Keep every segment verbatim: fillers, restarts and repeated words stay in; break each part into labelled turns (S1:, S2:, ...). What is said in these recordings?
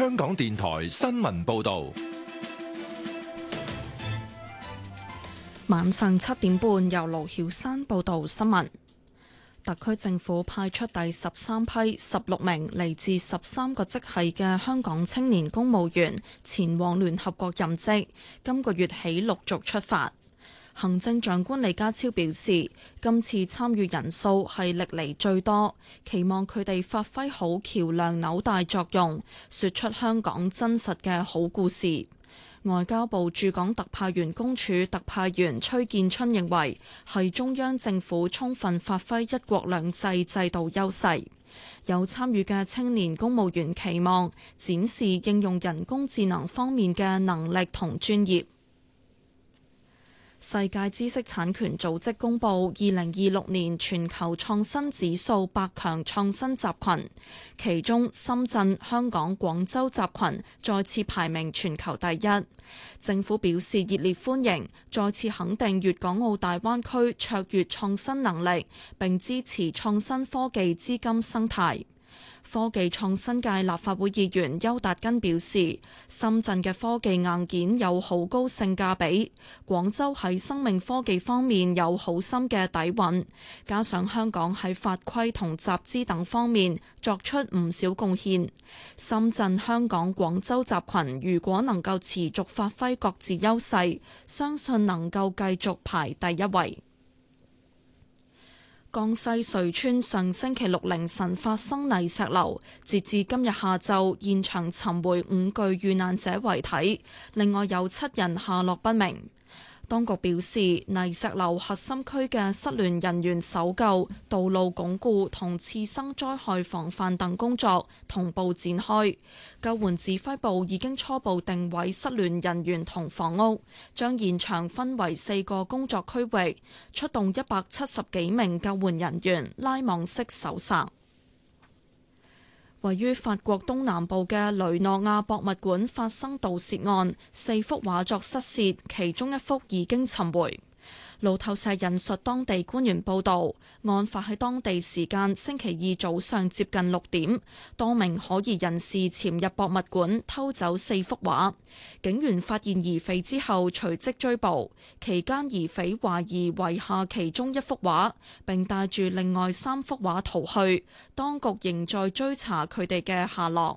S1: 香港電台新聞報道。
S2: 晚上七點半，由盧曉山報道新聞。特區政府派出第十三批十六名嚟自十三個職系嘅香港青年公務員前往聯合國任職，今個月起陸續出發。行政長官李家超表示，今次參與人數係歷嚟最多，期望佢哋發揮好橋梁紐帶作用，說出香港真實嘅好故事。外交部駐港特派員公署特派員崔建春認為，係中央政府充分發揮一國兩制制度優勢。有參與嘅青年公務員期望展示應用人工智能方面嘅能力同專業。世界知識產權組織公布二零二六年全球創新指數百強創新集群，其中深圳、香港、廣州集群再次排名全球第一。政府表示熱烈歡迎，再次肯定粵港澳大灣區卓越創新能力，並支持創新科技資金生態。科技創新界立法會議員邱達根表示，深圳嘅科技硬件有好高性價比，廣州喺生命科技方面有好深嘅底蘊，加上香港喺法規同集資等方面作出唔少貢獻。深圳、香港、廣州集群如果能夠持續發揮各自優勢，相信能夠繼續排第一位。江西瑞川上星期六凌晨發生泥石流，截至今日下晝，現場尋回五具遇難者遺體，另外有七人下落不明。當局表示，泥石流核心區嘅失聯人員搜救、道路鞏固同次生災害防範等工作同步展開。救援指揮部已經初步定位失聯人員同房屋，將現場分為四個工作區域，出動一百七十幾名救援人員拉網式搜查。位於法國東南部嘅雷諾亞博物館發生盜竊案，四幅畫作失竊，其中一幅已經尋回。路透社引述當地官員報導，案發喺當地時間星期二早上接近六點，多名可疑人士潛入博物館偷走四幅畫。警員發現疑匪之後隨即追捕，期間疑匪懷疑遺下其中一幅畫，並帶住另外三幅畫逃去，當局仍在追查佢哋嘅下落。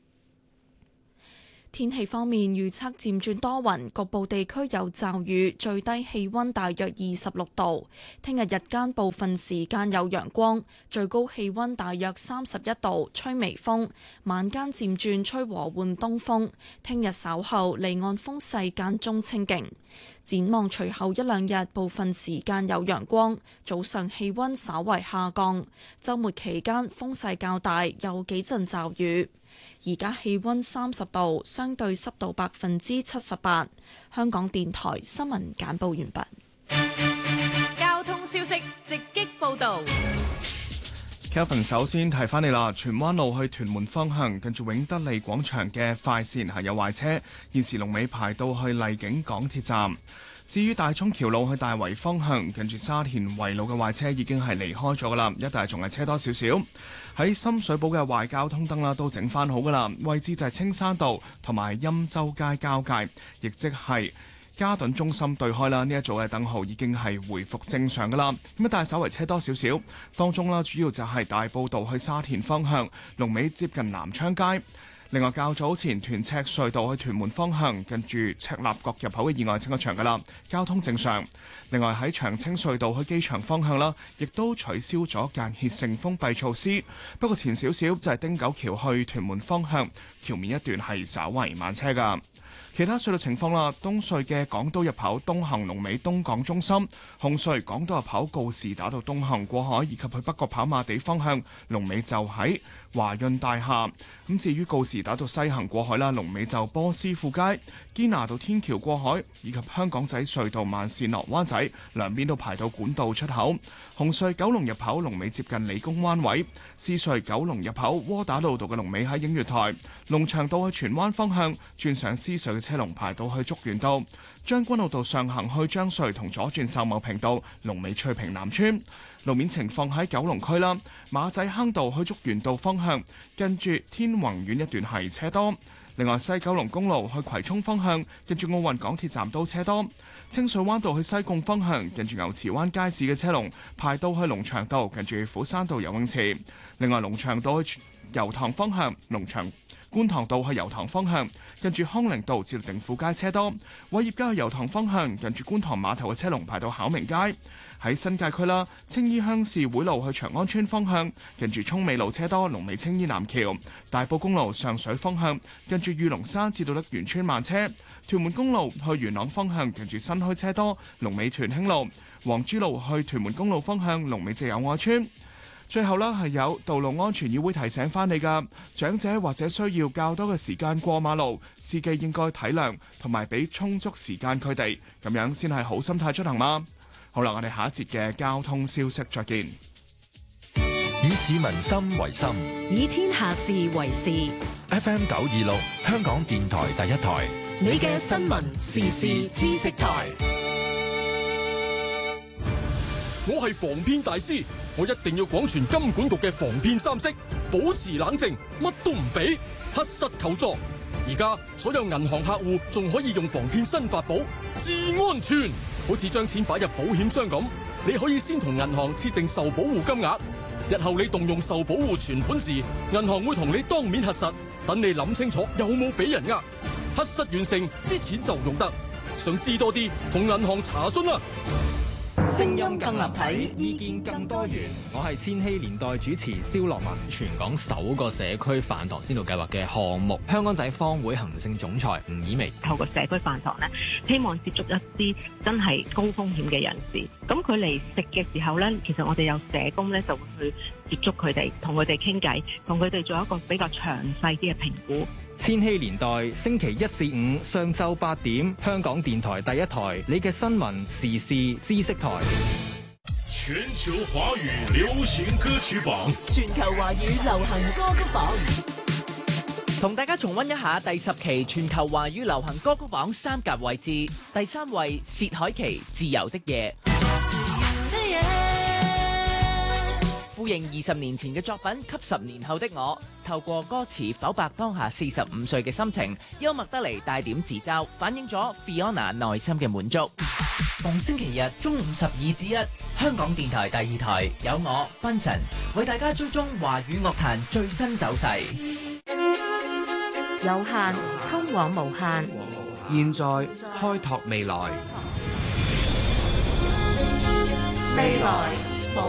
S2: 天氣方面預測漸轉多雲，局部地區有驟雨，最低氣溫大約二十六度。聽日日間部分時間有陽光，最高氣溫大約三十一度，吹微風。晚間漸轉吹和緩東風。聽日稍後離岸風勢間中清勁。展望隨後一兩日部分時間有陽光，早上氣溫稍為下降。週末期間風勢較大，有幾陣驟雨。而家氣溫三十度，相對濕度百分之七十八。香港電台新聞簡報完畢。
S3: 交通消息直擊報道。
S4: Kevin 首先提翻你啦，荃灣路去屯門方向，近住永德利廣場嘅快線係有壞車，現時龍尾排到去荔景港鐵站。至於大涌橋路去大圍方向，近住沙田圍路嘅壞車已經係離開咗噶啦，一帶仲係車多少少。喺深水埗嘅壞交通燈啦，都整翻好噶啦，位置就係青山道同埋欽州街交界，亦即係嘉頓中心對開啦。呢一組嘅燈號已經係回復正常噶啦，咁但係稍為車多少少。當中啦，主要就係大埔道去沙田方向，龍尾接近南昌街。另外，較早前屯赤隧道去屯門方向，近住赤鱲角入口嘅意外清咗場噶啦，交通正常。另外喺長青隧道去機場方向啦，亦都取消咗間歇性封閉措施。不過前少少就係汀九橋去屯門方向，橋面一段係稍為慢車噶。其他隧道情況啦，東隧嘅港島入口東行龍尾東港中心，紅隧港島入口告士打道東行過海以及去北角跑馬地方向，龍尾就喺華潤大廈。咁至於告士打道西行過海啦，龍尾就波斯富街、堅拿道天橋過海以及香港仔隧道慢線落灣仔，兩邊都排到管道出口。紅隧九龍入口龍尾接近理工灣位，獅隧九龍入口窩打老道嘅龍尾喺映月台，龍翔道去荃灣方向轉上獅隧嘅車龍排到去竹園道。將軍澳道上行去將穗同左轉秀茂坪道、龍尾翠屏南村。路面情況喺九龍區啦，馬仔坑道去竹園道方向，近住天宏苑一段係車多。另外，西九龍公路去葵涌方向，近住奧運港鐵站都車多。清水灣道去西貢方向，近住牛池灣街市嘅車龍排到去龍翔道，近住虎山道游泳池。另外，龍翔道去油塘方向，龍翔觀塘道去油塘方向，近住康寧道至定富街車多；偉業街去油塘方向，近住觀塘碼頭嘅車龍排到巧明街。喺新界區啦，青衣鄉事會路去長安村方向，近住涌尾路車多，龍尾青衣南橋；大埔公路上水方向，近住御龍山至到瀝源村慢車；屯門公路去元朗方向，近住新墟車多，龍尾屯興路；黃珠路去屯門公路方向，龍尾就友愛村。最後啦，係有道路安全議會提醒翻你㗎，長者或者需要較多嘅時間過馬路，司機應該體諒同埋俾充足時間佢哋，咁樣先係好心態出行嘛。好啦，我哋下一節嘅交通消息再見。
S1: 以市民心為心，
S3: 以天下事為事。
S1: F M 九二六，香港電台第一台，
S3: 你嘅新聞時事知識台。
S5: 我係防騙大師，我一定要廣傳金管局嘅防騙三式，保持冷靜，乜都唔俾，核實求助。而家所有銀行客戶仲可以用防騙新法寶至安全，好似將錢擺入保險箱咁，你可以先同銀行設定受保護金額，日後你動用受保護存款時，銀行會同你當面核實，等你諗清楚有冇俾人呃，核實完成啲錢就用得。想知多啲，同銀行查詢啦。
S3: 聲音更立體，
S6: 意見更多元。我係千禧年代主持蕭樂文。全港首個社區飯堂先導計劃嘅項目，香港仔坊會行政總裁吳以薇
S7: 透過社區飯堂咧，希望接觸一啲真係高風險嘅人士。咁佢嚟食嘅時候咧，其實我哋有社工咧就會去接觸佢哋，同佢哋傾偈，同佢哋做一個比較詳細啲嘅評估。
S6: 千禧年代星期一至五上晝八點，香港電台第一台，你嘅新聞時事知識台。
S8: 全球華語流行歌曲榜，
S3: 全球華語流行歌曲榜，
S9: 同大家重溫一下第十期全球華語流行歌曲榜三甲位置。第三位薛凱琪《自由的夜》。呼應二十年前嘅作品《給十年後的我》，透過歌詞剖白當下四十五歲嘅心情，幽默得嚟帶點自嘲，反映咗 Fiona 內心嘅滿足。逢星期日中午十二至一，香港電台第二台有我賓神為大家追蹤華語樂壇最新走勢。
S2: 有限通往無限，
S10: 現在開拓未來，
S2: 未來